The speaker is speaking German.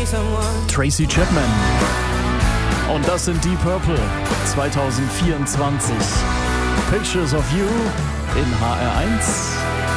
Tracy Chapman. Und das sind Deep Purple 2024. Pictures of You in HR1.